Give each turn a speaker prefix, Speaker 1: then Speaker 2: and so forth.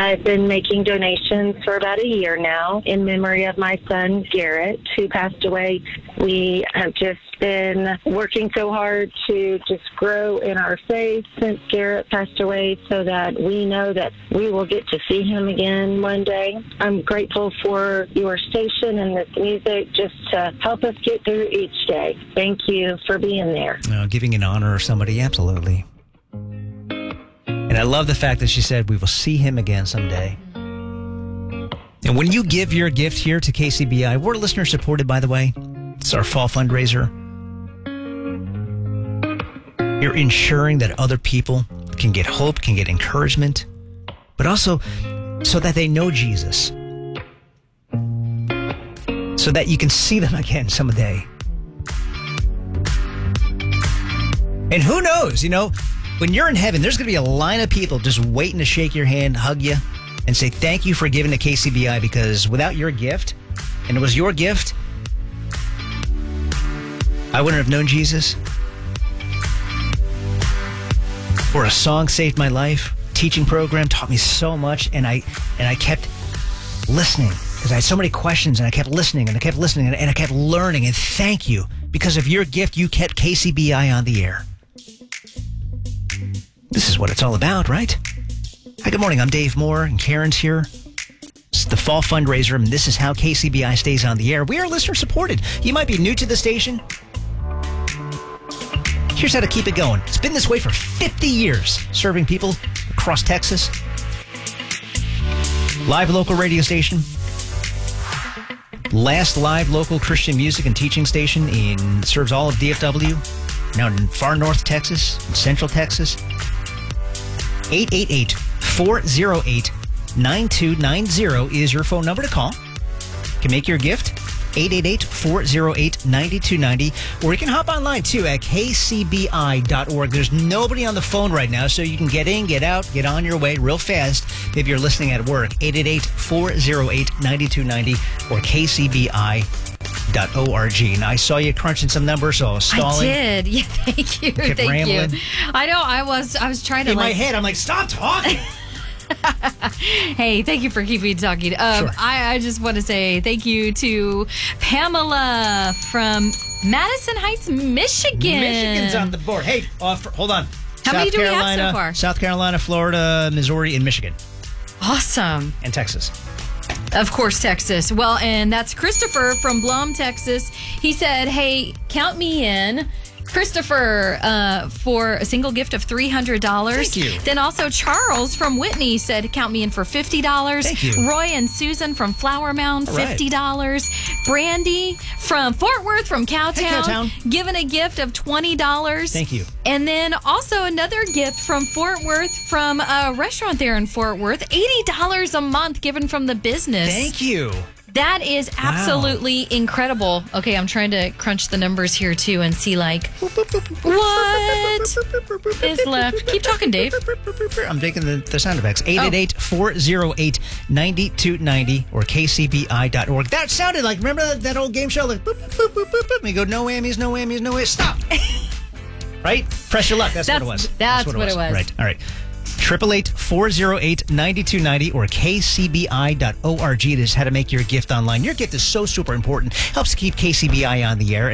Speaker 1: I've been making donations for about a year now in memory of my son, Garrett, who passed away. We have just been working so hard to just grow in our faith since Garrett passed away so that we know that we will get to see him again one day. I'm grateful for your station and this music just to help us get through each day. Thank you for being there.
Speaker 2: Giving an honor of somebody, absolutely. And I love the fact that she said we will see him again someday. And when you give your gift here to KCBI, we're listener supported, by the way. It's our fall fundraiser. You're ensuring that other people can get hope, can get encouragement, but also so that they know Jesus. So that you can see them again someday. And who knows, when you're in heaven, there's going to be a line of people just waiting to shake your hand, hug you, and say thank you for giving to KCBI, because without your gift, and it was your gift, I wouldn't have known Jesus. Or a song saved my life. Teaching program taught me so much, and I kept listening because I had so many questions, and I kept listening, and I kept listening, and I kept learning. And thank you, because of your gift, you kept KCBI on the air. This is what it's all about, right? Hi, good morning. I'm Dave Moore, and Karen's here. It's the fall fundraiser, and this is how KCBI stays on the air. We are listener supported. You might be new to the station. Here's how to keep it going. It's been this way for 50 years, serving people across Texas. Live local radio station. Last live local Christian music and teaching station serves all of DFW. Now in far north Texas, in central Texas. 888-408-9290 is your phone number to call. You can make your gift. 888-408-9290. Or you can hop online, too, at kcbi.org. There's nobody on the phone right now, so you can get in, get out, get on your way real fast. Maybe you're listening at work. 888-408-9290 or kcbi.org. Now, I saw you crunching some numbers, so I was stalling.
Speaker 3: I did. Yeah, thank you.
Speaker 2: Kept rambling.
Speaker 3: You. I know. I was trying to.
Speaker 2: In my head, I'm like, stop talking.
Speaker 3: Hey, thank you for keeping talking.
Speaker 2: Sure.
Speaker 3: I just want to say thank you to Pamela from Madison Heights, Michigan.
Speaker 2: Michigan's on the board. Hey, hold on.
Speaker 3: How many do we have so far?
Speaker 2: South Carolina, Florida, Missouri, and Michigan.
Speaker 3: Awesome.
Speaker 2: And Texas.
Speaker 3: Of course, Texas. Well, and that's Christopher from Blum, Texas. He said, hey, count me in. Christopher, for a single gift of $300.
Speaker 2: Thank you.
Speaker 3: Then also Charles from Whitney said, count me in for $50.
Speaker 2: Thank you.
Speaker 3: Roy and Susan from Flower Mound, $50. Right. Brandy from Fort Worth from Cowtown, given a gift of $20.
Speaker 2: Thank you.
Speaker 3: And then also another gift from Fort Worth from a restaurant there in Fort Worth, $80 a month given from the business.
Speaker 2: Thank you.
Speaker 3: That is absolutely incredible. Okay, I'm trying to crunch the numbers here too and see what is left. Keep talking, Dave.
Speaker 2: I'm taking the sound effects. 888-408-9290 or kcbi.org. That sounded like, remember that old game show? Like, boop, boop, boop, boop, boop. And you go, no whammies, no whammies, no whammies. Stop. Right? Press your luck. That's what it was.
Speaker 3: That's what it was.
Speaker 2: Right. All right. 888-408-9290 or kcbi.org. This is how to make your gift online. Your gift is so super important. Helps keep KCBI on the air.